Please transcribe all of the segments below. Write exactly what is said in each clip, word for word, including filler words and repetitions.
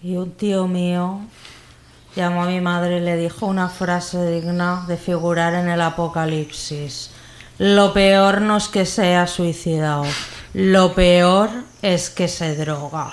y un tío mío llamó a mi madre y le dijo una frase digna de figurar en el apocalipsis. Lo peor no es que sea suicidado, lo peor es que se droga.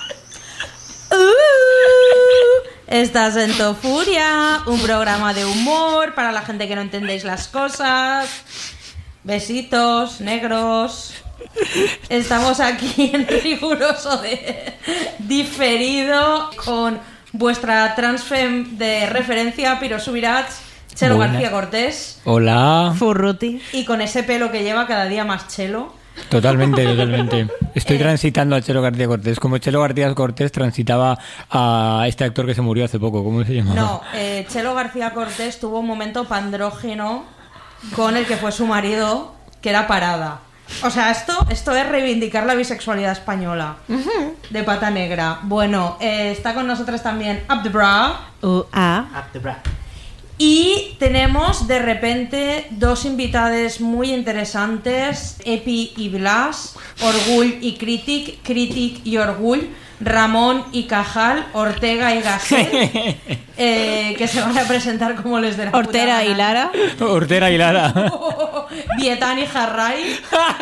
Uh, estás en Tofuria, un programa de humor para la gente que no entendéis las cosas. Besitos, negros. Estamos aquí en riguroso de diferido con vuestra transfem de referencia, Piro Subirats, Chelo Buena. García Cortés. Hola. Furruti. Y con ese pelo que lleva cada día más Chelo. Totalmente, totalmente. Estoy Eh. transitando a Chelo García Cortés, como Chelo García Cortés transitaba a este actor que se murió hace poco. ¿Cómo se llamaba? No, eh, Chelo García Cortés tuvo un momento pandrógeno con el que fue su marido, que era Parada. O sea, esto, esto es reivindicar la bisexualidad española. Uh-huh. De pata negra. Bueno, eh, está con nosotros también Up the Bra. Uh, ah. Up the bra. Y tenemos de repente dos invitades muy interesantes, Epi y Blas, Orgull y Crític, Crític y Orgull, Ramón y Cajal, Ortega y Gasset, eh, que se van a presentar como les dé la Ortera puta y gana. Lara. Ortera y Lara. Vietán y Jarray,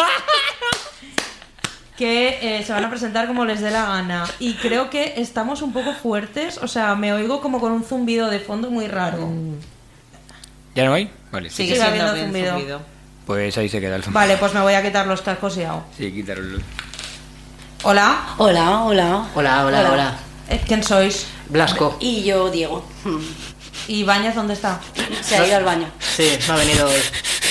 que eh, se van a presentar como les dé la gana. Y creo que estamos un poco fuertes, o sea, me oigo como con un zumbido de fondo muy raro. ¿Ya no hay? Vale, sí. Sigue Sigue habiendo siendo bien zumbido. zumbido. Pues ahí se queda el Vale, pues me voy a quitar los cascos y hago. Sí, quítalo. Hola, Hola, hola. Hola, hola, Hola. hola. eh, ¿quién sois? Blasco. Y yo, Diego. Hmm. ¿Y Bañez dónde está? Se ha ido al baño. Sí, me ha venido hoy.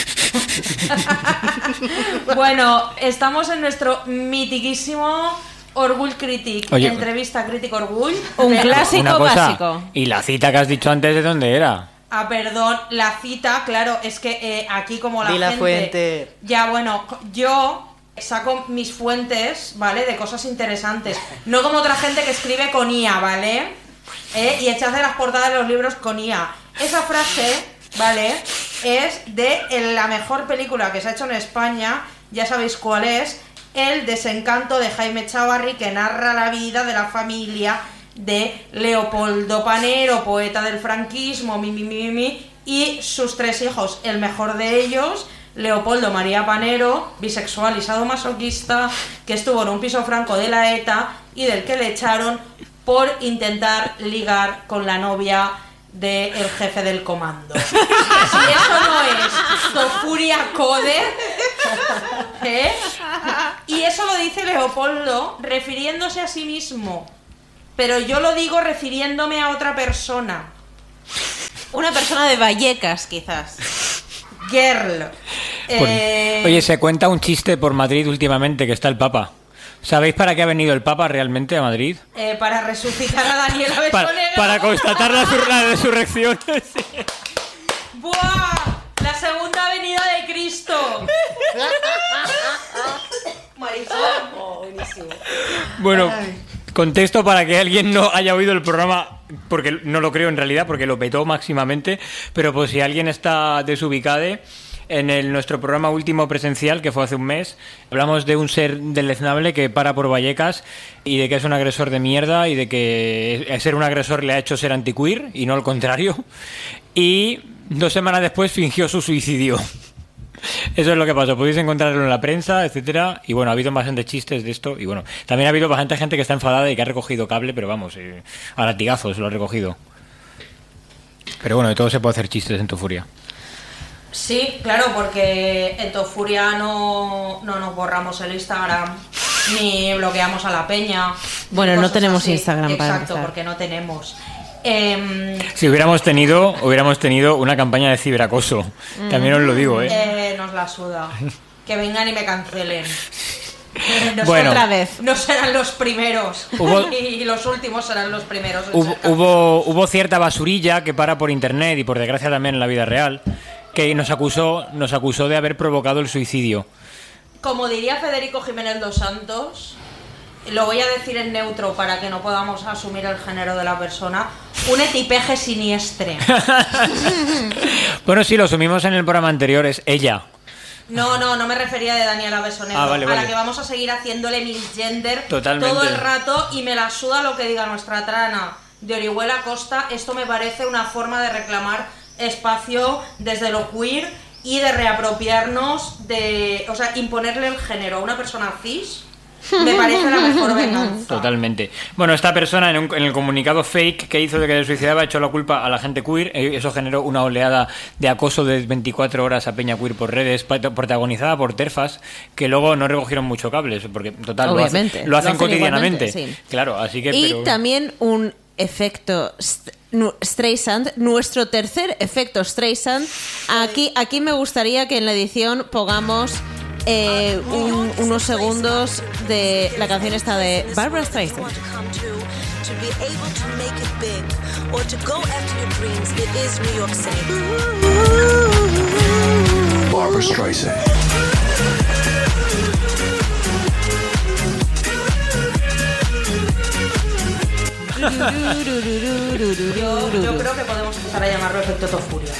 Bueno, estamos en nuestro mitiquísimo Orgull Critic. Oye, Entrevista Critic Orgull. Un Pero- clásico Una cosa, básico. ¿y la cita que has dicho antes de dónde era? Ah, perdón, la cita, claro, es que eh, aquí como la Di la gente... fuente. Ya, bueno, yo saco mis fuentes, ¿vale? De cosas interesantes. No como otra gente que escribe con I A, ¿vale? ¿Eh? Y echad de las portadas de los libros con I A. Esa frase, ¿vale? Es de la mejor película que se ha hecho en España, ya sabéis cuál es, El desencanto de Jaime Chavarri, que narra la vida de la familia de Leopoldo Panero, poeta del franquismo, mi, mi, mi, mi, mi, y sus tres hijos. El mejor de ellos, Leopoldo María Panero, bisexual y sadomasoquista, que estuvo en un piso franco de la ETA y del que le echaron por intentar ligar con la novia del jefe del comando. Si eso no es Tofuria Code, ¿eh? Y eso lo dice Leopoldo refiriéndose a sí mismo. Pero yo lo digo refiriéndome a otra persona. Una persona de Vallecas, quizás. Girl. Por- Eh, Oye, se cuenta un chiste por Madrid últimamente que está el Papa. ¿Sabéis para qué ha venido el Papa realmente a Madrid? eh, para resucitar a Daniela Para, Besonero. para constatar la, sur- la resurrección. Sí. ¡Buah! La segunda venida de Cristo. Marisol. Oh, buenísimo. Bueno, contexto para que alguien no haya oído el programa, porque no lo creo en realidad, porque lo petó máximamente, pero pues si alguien está desubicado, en el, nuestro programa último presencial, que fue hace un mes, hablamos de un ser deleznable que para por Vallecas y de que es un agresor de mierda y de que ser un agresor le ha hecho ser antiqueer y no al contrario. Y dos semanas después fingió su suicidio. Eso es lo que pasó. Podéis encontrarlo en la prensa, etcétera. Y bueno, ha habido bastantes chistes de esto. Y bueno, también ha habido bastante gente que está enfadada y que ha recogido cable, pero vamos, eh, a latigazos lo ha recogido. Pero bueno, de todo se puede hacer chistes en Tofuria. Sí, claro, porque en Tofuria no, no nos borramos el Instagram ni bloqueamos a la peña. Bueno, no cosas tenemos así. Instagram para Exacto, empezar. porque no tenemos. Eh, Si hubiéramos tenido, hubiéramos tenido una campaña de ciberacoso. También os lo digo, ¿eh? eh, nos la suda. Que vengan y me cancelen. No Bueno. Otra vez. No serán los primeros. Hubo- Y los últimos serán los primeros. en Hubo, ser cancelados. hubo, hubo cierta basurilla que para por internet y por desgracia también en la vida real, que nos acusó, nos acusó de haber provocado el suicidio. Como diría Federico Jiménez dos Santos, lo voy a decir en neutro para que no podamos asumir el género de la persona, un etipeje siniestre. Bueno, sí, lo asumimos en el programa anterior, es ella. No, no, no me refería de Daniela Besonero, Ah, vale, a vale. la que vamos a seguir haciéndole misgender Totalmente. todo el rato y me la suda lo que diga nuestra trana. de Orihuela Costa, esto me parece una forma de reclamar espacio desde lo queer y de reapropiarnos de, o sea, imponerle el género a una persona cis. Me parece la mejor venganza. Totalmente. Bueno, esta persona en, un, en el comunicado fake que hizo de que se suicidaba ha hecho la culpa a la gente queer. Eso generó una oleada de acoso de veinticuatro horas a peña queer por redes, protagonizada por TERFas, que luego no recogieron mucho cables, porque total, obviamente, lo, hace, lo hacen lo hacen cotidianamente. Sí. Claro, así que... Y pero... también un efecto Streisand, nuestro tercer efecto Streisand. Aquí, aquí me gustaría que en la edición pongamos eh, un, unos segundos de la canción esta de Barbra Streisand. Barbra Streisand. Yo, yo creo que podemos empezar a llamarlo efecto Tofuria.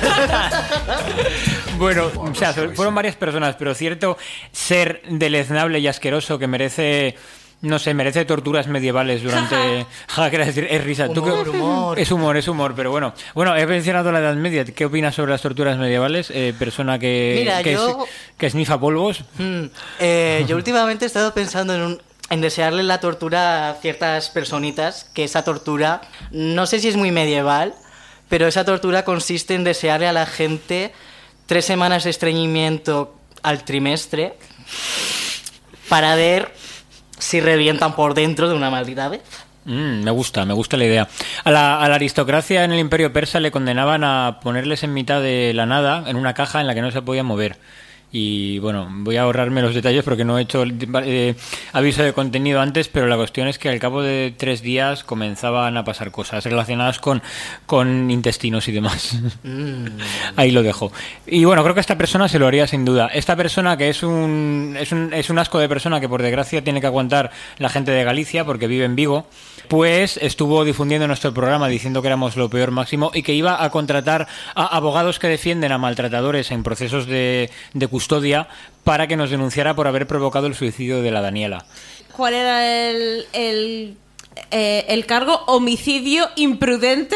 Bueno, o sea, fueron varias personas, pero cierto ser deleznable y asqueroso que merece... No sé, merece torturas medievales durante... Ja, quería decir, es risa. ¿Tú humor, qué... humor. Es humor, es humor, pero bueno. Bueno, he mencionado la Edad Media. ¿Qué opinas sobre las torturas medievales? Eh, persona que, Mira, que, yo... es, que snifa polvos. Hmm, eh, yo últimamente he estado pensando en, un, en desearle la tortura a ciertas personitas, que esa tortura, no sé si es muy medieval, pero esa tortura consiste en desearle a la gente tres semanas de estreñimiento al trimestre para ver si revientan por dentro de una maldita vez. Mm, me gusta, me gusta la idea. A la, a la aristocracia en el Imperio Persa le condenaban a ponerles en mitad de la nada, en una caja en la que no se podía mover. Y bueno, voy a ahorrarme los detalles porque no he hecho eh, aviso de contenido antes, pero la cuestión es que al cabo de tres días comenzaban a pasar cosas relacionadas con, con intestinos y demás. Mm. Ahí lo dejo. Y bueno, creo que esta persona se lo haría sin duda. Esta persona que es un, es un, es un asco de persona que por desgracia tiene que aguantar la gente de Galicia porque vive en Vigo, pues estuvo difundiendo nuestro programa diciendo que éramos lo peor máximo y que iba a contratar a abogados que defienden a maltratadores en procesos de, de custodia para que nos denunciara por haber provocado el suicidio de la Daniela. ¿Cuál era el, el, eh, el cargo? ¿Homicidio imprudente?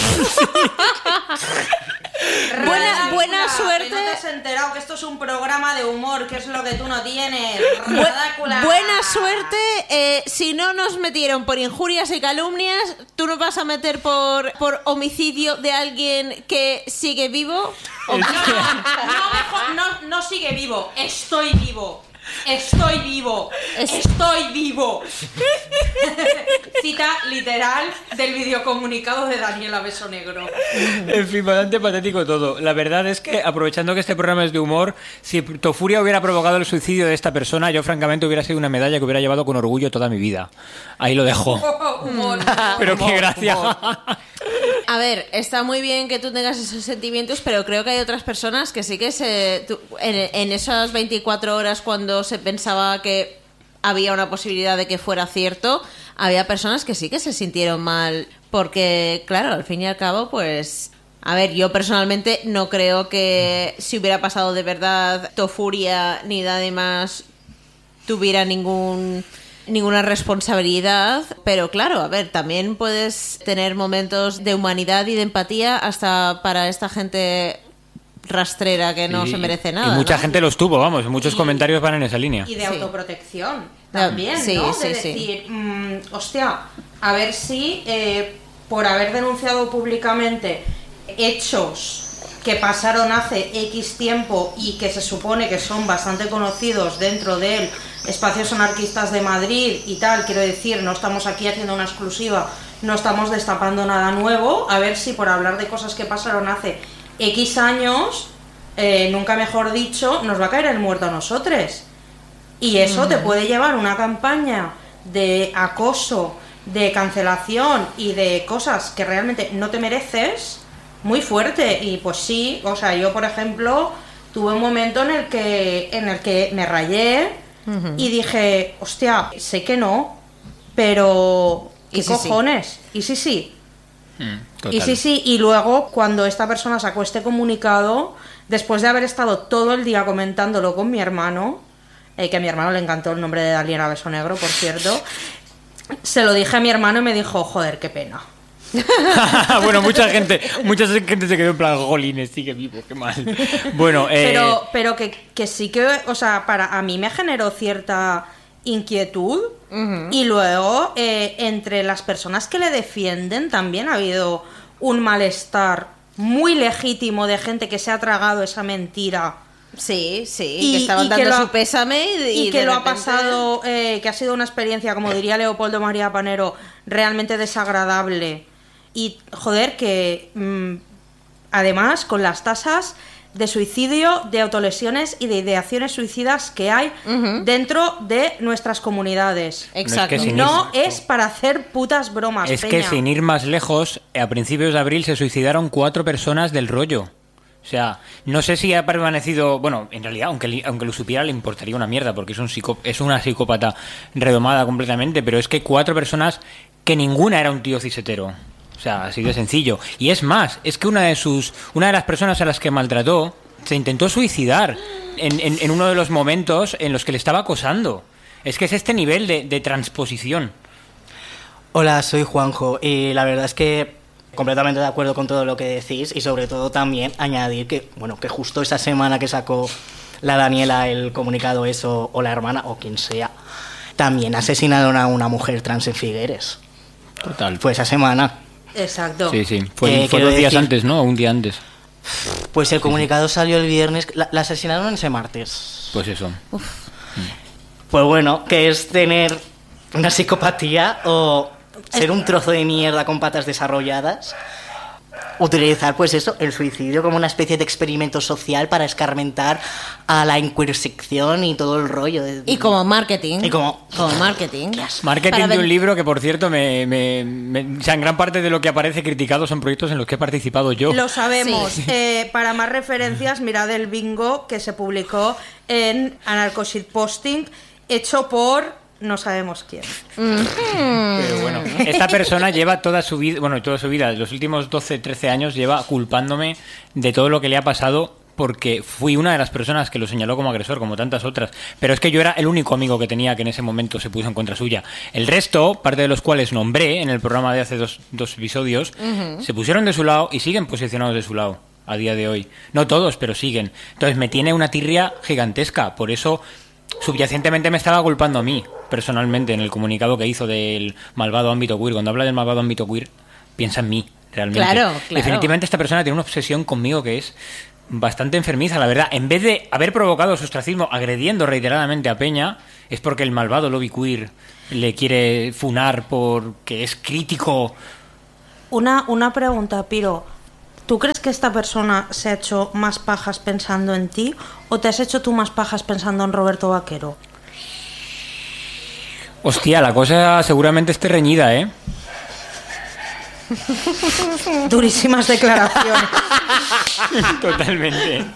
buena buena suerte. Que no te has enterado que esto es un programa de humor, que es lo que tú no tienes. Bu- buena suerte. Eh, si no nos metieron por injurias y calumnias, ¿tú nos vas a meter por, por homicidio de alguien que sigue vivo? No, no, mejor, no, no sigue vivo. Estoy vivo. Estoy vivo. Estoy vivo. Cita literal del videocomunicado de Daniela Beso Negro. En fin, bastante patético todo. La verdad es que, aprovechando que este programa es de humor, si Tofuria hubiera provocado el suicidio de esta persona, yo francamente hubiera sido una medalla que hubiera llevado con orgullo toda mi vida. Ahí lo dejo. Humor. Pero qué gracia. A ver, está muy bien que tú tengas esos sentimientos, pero creo que hay otras personas que sí que se... tú, en, en esas veinticuatro horas cuando se pensaba que había una posibilidad de que fuera cierto, había personas que sí que se sintieron mal, porque, claro, al fin y al cabo, pues... A ver, yo personalmente no creo que si hubiera pasado de verdad Tofuria ni nadie más tuviera ningún... ninguna responsabilidad, pero claro, a ver, también puedes tener momentos de humanidad y de empatía hasta para esta gente rastrera que no Sí, se merece nada. Y mucha ¿no? gente los tuvo, vamos, muchos Y- comentarios van en esa línea. Y de Sí. autoprotección también, Sí, ¿no? sí, de sí. decir, mm, hostia, a ver si eh, por haber denunciado públicamente hechos que pasaron hace X tiempo y que se supone que son bastante conocidos dentro del espacios anarquistas de Madrid y tal, quiero decir, no estamos aquí haciendo una exclusiva, no estamos destapando nada nuevo, a ver si por hablar de cosas que pasaron hace X años, eh, nunca mejor dicho, nos va a caer el muerto a nosotros. Y eso te puede llevar una campaña de acoso, de cancelación y de cosas que realmente no te mereces muy fuerte. Y pues sí, o sea, yo por ejemplo tuve un momento en el que en el que me rayé y dije, hostia, sé que no, pero ¿qué Y sí, sí. cojones? Y sí, sí. Mm, total. Y sí, sí, y luego cuando esta persona sacó este comunicado, después de haber estado todo el día comentándolo con mi hermano, eh, que a mi hermano le encantó el nombre de Daniela Beso Negro, por cierto, se lo dije a mi hermano y me dijo, joder, qué pena. Bueno, mucha gente, mucha gente se quedó en plan, jolines, sigue vivo, qué mal. Bueno, eh... Pero, pero que, que sí que, o sea, para a mí me generó cierta inquietud. Uh-huh. Y luego, eh, entre las personas que le defienden también ha habido un malestar muy legítimo de gente que se ha tragado esa mentira. Sí, sí, y, que estaban y dando que lo, su pésame y, y que de lo repente... ha pasado, eh, que ha sido una experiencia, como diría Leopoldo María Panero, realmente desagradable. Y, joder, que mmm, además con las tasas de suicidio, de autolesiones y de ideaciones suicidas que hay uh-huh. dentro de nuestras comunidades. Exacto. No, es, no es para hacer putas bromas, Es Peña. que sin ir más lejos, a principios de abril se suicidaron cuatro personas del Rollo. O sea, no sé si ha permanecido... Bueno, en realidad, aunque, aunque lo supiera, le importaría una mierda, porque es, un psicó, es una psicópata redomada completamente, pero es que cuatro personas que ninguna era un tío cisetero. O sea, así de sencillo. Y es más, es que una de sus una de las personas a las que maltrató se intentó suicidar en, en, en uno de los momentos en los que le estaba acosando. Es que es este nivel de, de transposición. Hola, soy Juanjo, y la verdad es que... completamente de acuerdo con todo lo que decís y sobre todo también añadir que, bueno, que justo esa semana que sacó la Daniela el comunicado eso, o la hermana, o quien sea, también asesinaron a una mujer trans en Figueres. Total. Fue esa semana. Exacto. Sí, sí. Fue, Eh, fue dos días decir, antes, ¿no? Un día antes. Pues el comunicado salió el viernes. La, la asesinaron ese martes. Pues eso. Uf. Pues bueno, que es tener una psicopatía o... ser un trozo de mierda con patas desarrolladas, utilizar pues eso, el suicidio como una especie de experimento social para escarmentar a la inquisición y todo el rollo de... y como marketing y como, como marketing marketing para de ven... un libro que, por cierto, me, me, me, o sea, en gran parte de lo que aparece criticado son proyectos en los que he participado yo. Lo sabemos. Sí. Eh, para más referencias, mirad el bingo que se publicó en Anarcho-Shitposting, hecho por no sabemos quién. Pero bueno, esta persona lleva toda su vida, bueno, toda su vida, los últimos doce, trece años lleva culpándome de todo lo que le ha pasado, porque fui una de las personas que lo señaló como agresor, como tantas otras. Pero es que yo era el único amigo que tenía que en ese momento se puso en contra suya. El resto, parte de los cuales nombré en el programa de hace dos, dos episodios, uh-huh. se pusieron de su lado y siguen posicionados de su lado a día de hoy. No todos, pero siguen. Entonces me tiene una tirria gigantesca. Por eso... subyacentemente me estaba culpando a mí, personalmente, en el comunicado que hizo del malvado ámbito queer. Cuando habla del malvado ámbito queer, piensa en mí, realmente. Claro, claro. Definitivamente esta persona tiene una obsesión conmigo que es bastante enfermiza, la verdad. En vez de haber provocado su ostracismo agrediendo reiteradamente a Peña, es porque el malvado lobby queer le quiere funar porque es crítico. Una, una pregunta, Piro. ¿Tú crees que esta persona se ha hecho más pajas pensando en ti o te has hecho tú más pajas pensando en Roberto Vaquero? Hostia, la cosa seguramente esté reñida, ¿eh? Durísimas declaraciones. Totalmente.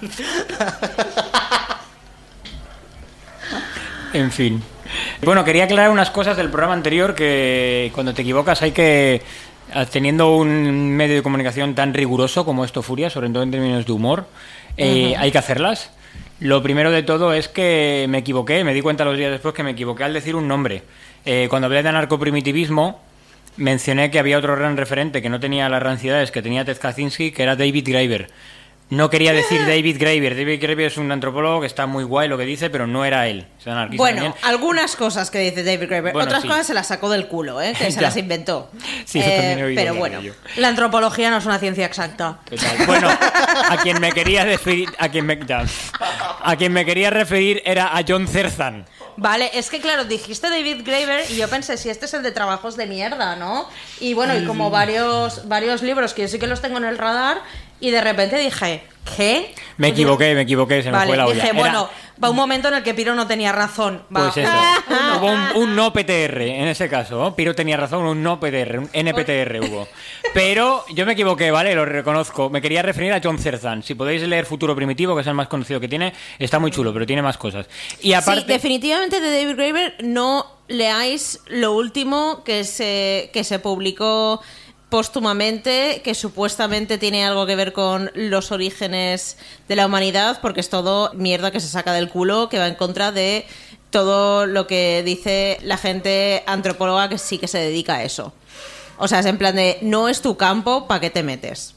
En fin. Bueno, quería aclarar unas cosas del programa anterior, que cuando te equivocas hay que... teniendo un medio de comunicación tan riguroso como esto Furia, sobre todo en términos de humor, eh, uh-huh. hay que hacerlas. Lo primero de todo es que me equivoqué, me di cuenta los días después que me equivoqué al decir un nombre. Eh, cuando hablé de anarcoprimitivismo, mencioné que había otro gran referente que no tenía las ranciedades que tenía Ted Kaczynski, que era David Graeber. No quería decir David Graeber. David Graeber es un antropólogo que está muy guay lo que dice, pero no era él. Es anarquista bueno, también. Algunas cosas que dice David Graeber, bueno, otras sí. cosas se las sacó del culo, ¿eh? Que se las inventó. Sí, eh, eso también he oído pero hablar bueno. de ello. La antropología no es una ciencia exacta. Total. Bueno, a quien me quería referir, a quien me, ya, a quien me quería referir era a John Zerzan. Vale, es que claro, dijiste David Graeber y yo pensé, si este es el de trabajos de mierda, ¿no? Y bueno, y como varios, varios libros que yo sí que los tengo en el radar, y de repente dije, ¿qué? Me equivoqué, me equivoqué, se me vale, fue la olla. dije, Era... bueno, va un momento en el que Piro no tenía razón. Va. Pues eso, hubo un, un no P T R en ese caso, ¿no? Piro tenía razón, un no P T R, un N P T R hubo. Pero yo me equivoqué, ¿vale? Lo reconozco. Me quería referir a John Zerzan. Si podéis leer Futuro Primitivo, que es el más conocido que tiene, está muy chulo, pero tiene más cosas. Y aparte... Sí, definitivamente de David Graeber no leáis lo último que se, que se publicó póstumamente, que supuestamente tiene algo que ver con los orígenes de la humanidad, porque es todo mierda que se saca del culo, que va en contra de todo lo que dice la gente antropóloga que sí que se dedica a eso. O sea, es en plan de, no es tu campo, ¿para qué te metes?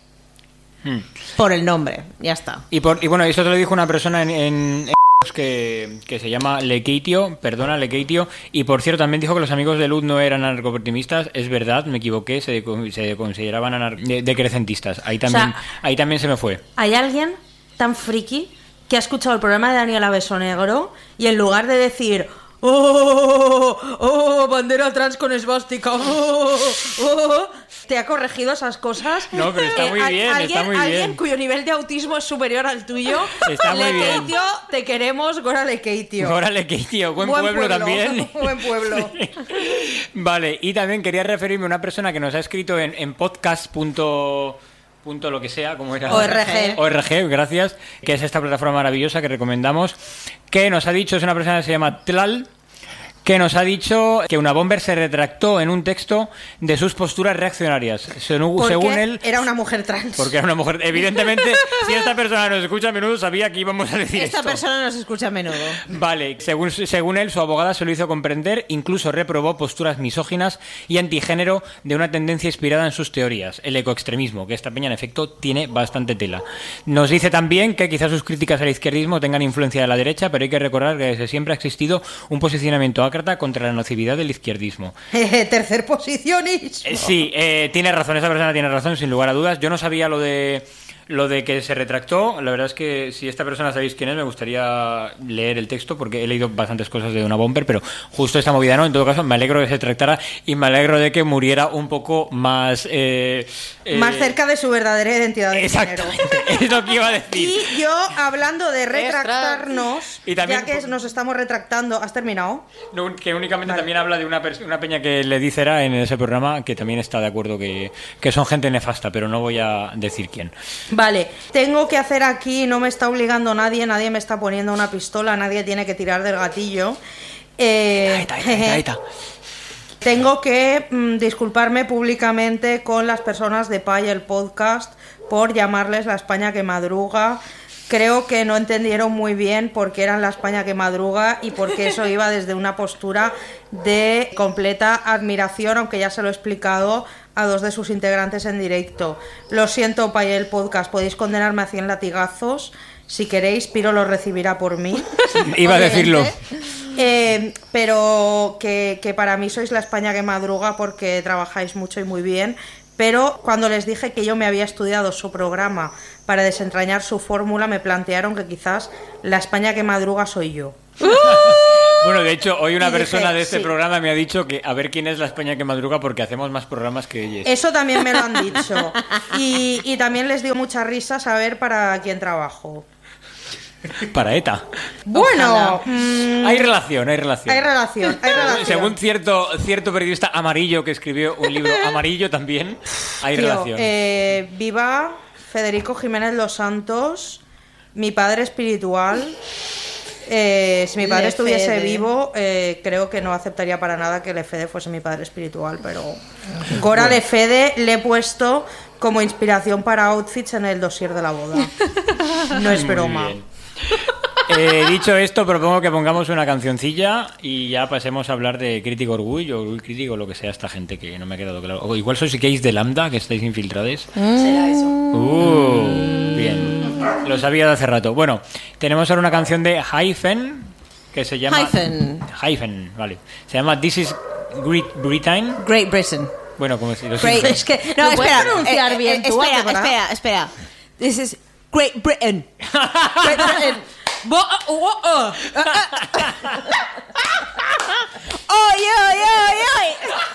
Hmm. Por el nombre, ya está. Y, por, y bueno, eso te lo dijo una persona en... en... Que, que se llama Lekeitio, perdona Lekeitio, y por cierto también dijo que los amigos de Luz no eran anarcooptimistas, es verdad, me equivoqué, se, se consideraban anar- de, decrecentistas, ahí también, o sea, ahí también se me fue. ¿Hay alguien tan friki que ha escuchado el programa de Daniela Besonegro y en lugar de decir oh, oh, bandera trans con esvástica, oh, oh, te ha corregido esas cosas? No, pero está muy bien, ¿Alguien, está muy bien. Alguien cuyo nivel de autismo es superior al tuyo. Está muy Lekeitio, bien. te queremos, Gora Lekeitio. Gora Lekeitio, buen, buen pueblo, pueblo también. Buen pueblo. Sí. Vale, y también quería referirme a una persona que nos ha escrito en, en podcast. Punto lo que sea, como era O R G. O R G, gracias, que es esta plataforma maravillosa que recomendamos, que nos ha dicho, es una persona que se llama Tlal, que nos ha dicho que una bomber se retractó en un texto de sus posturas reaccionarias. Según, según él... era una mujer trans. Porque era una mujer... Evidentemente, si esta persona nos escucha a menudo, sabía que íbamos a decir Esta esto. persona nos escucha a menudo. Vale, según, según él, su abogada se lo hizo comprender, incluso reprobó posturas misóginas y antigénero de una tendencia inspirada en sus teorías, el ecoextremismo, que esta peña, en efecto, tiene bastante tela. Nos dice también que quizás sus críticas al izquierdismo tengan influencia de la derecha, pero hay que recordar que desde siempre ha existido un posicionamiento acra contra la nocividad del izquierdismo. Tercer posicionismo. Eh, sí, eh, tiene razón, esa persona tiene razón, sin lugar a dudas. Yo no sabía lo de lo de que se retractó. La verdad es que si esta persona sabéis quién es, me gustaría leer el texto porque he leído bastantes cosas de una bomber, pero justo esta movida no. En todo caso, me alegro de que se retractara y me alegro de que muriera un poco más... Eh, eh, más cerca de su verdadera identidad de exactamente, género. es lo que iba a decir. Y yo, hablando de retractarnos, y también, ya que nos estamos retractando, ¿has terminado? No, que únicamente vale. también habla de una, pers- una peña que le dice era en ese programa que también está de acuerdo que, que son gente nefasta, pero no voy a decir quién. Vale, tengo que hacer aquí, no me está obligando nadie, nadie me está poniendo una pistola, nadie tiene que tirar del gatillo. Eh, ahí está, ahí está, ahí está, ahí está. Tengo que mmm, disculparme públicamente con las personas de Pay el podcast por llamarles la España que madruga. Creo que no entendieron muy bien por qué eran la España que madruga y por qué eso iba desde una postura de completa admiración, aunque ya se lo he explicado a dos de sus integrantes en directo. Lo siento, Pay el podcast, podéis condenarme a cien latigazos. Si queréis, Piro lo recibirá por mí. Iba a decirlo. Eh, pero que, que para mí sois la España que madruga porque trabajáis mucho y muy bien. Pero cuando les dije que yo me había estudiado su programa para desentrañar su fórmula, me plantearon que quizás la España que madruga soy yo. Bueno, de hecho, hoy una Y dije, persona de este sí. programa me ha dicho que a ver quién es la España que madruga porque hacemos más programas que ellos. Eso también me lo han dicho. Y, y también les dio mucha risa saber para quién trabajo. Para ETA. Bueno, mmm, Hay relación, hay relación. hay relación, hay relación. Según cierto cierto periodista amarillo que escribió un libro amarillo también, hay Tío, relación. eh, viva Federico Jiménez Los Santos, mi padre espiritual. Eh, si mi padre Le estuviese Fede. vivo, eh, creo que no aceptaría para nada que Le Fede fuese mi padre espiritual, pero Gora bueno. Le Fede le he puesto como inspiración para outfits en el dossier de la boda. No es Muy broma. bien. Eh, dicho esto, propongo que pongamos una cancioncilla y ya pasemos a hablar de Crítico Orgullo, Orgullo Crítico, lo que sea esta gente que no me ha quedado claro. O igual sois gays de Lambda, que estáis infiltrados. Será eso. Uh, bien. Lo sabía de hace rato. Bueno, tenemos ahora una canción de Hyphen que se llama... Hyphen. Hyphen, vale. Se llama This is Great Britain. Great Britain. Bueno, como si lo Great. siento. Es que No, ¿lo puedes espera. pronunciar eh, bien eh, tú, espera, Bárbara? espera, espera. This is Great Britain. Great Britain. Bo- oh, oh, oh. ¡Oy, oy, oy, oy!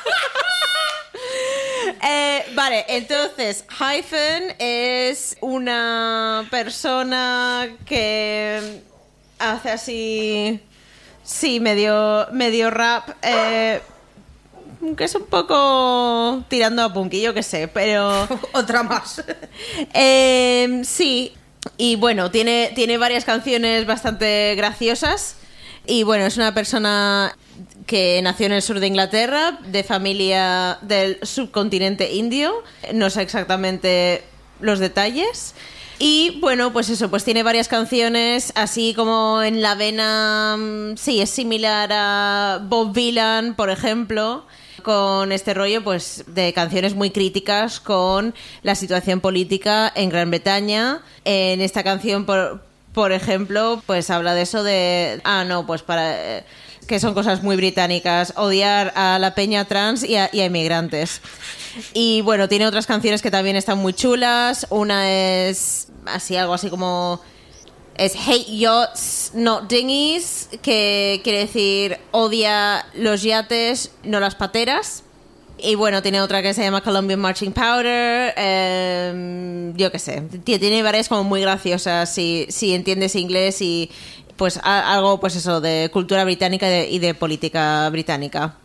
Eh, vale, entonces, Hyphen es una persona que hace así, sí, medio, medio rap, eh, que es un poco tirando a punky, yo qué sé, pero... Otra más. Eh, sí, y bueno, tiene, tiene varias canciones bastante graciosas. Y bueno, es una persona que nació en el sur de Inglaterra, de familia del subcontinente indio. No sé exactamente los detalles. Y bueno, pues eso, pues tiene varias canciones, así como en la vena, sí, es similar a Bob Dylan, por ejemplo, con este rollo pues de canciones muy críticas con la situación política en Gran Bretaña. En esta canción, por, por ejemplo, pues habla de eso de, ah, no, pues para... Eh, que son cosas muy británicas, odiar a la peña trans y a, y a inmigrantes. Y bueno, tiene otras canciones que también están muy chulas. Una es así, algo así como... Es Hate Yachts, Not Dinghies, que quiere decir odia los yates, no las pateras. Y bueno, tiene otra que se llama Colombian Marching Powder, eh, yo qué sé. Tiene varias como muy graciosas si, si entiendes inglés y... pues a, algo pues eso de cultura británica y de, y de política británica.